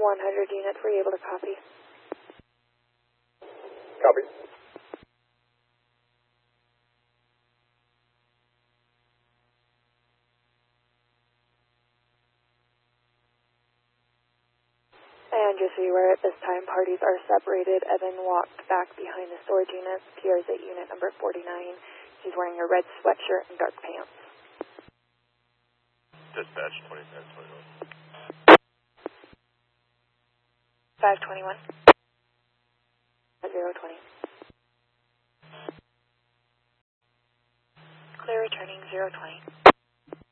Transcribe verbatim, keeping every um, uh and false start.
one hundred units, were you able to copy? Copy. And just so you're aware, at this time, parties are separated and then walked back behind the storage units. P R is at unit number forty-nine. He's wearing a red sweatshirt and dark pants. Dispatch twenty-five twenty-one. five twenty-one. zero twenty. Clear returning zero twenty.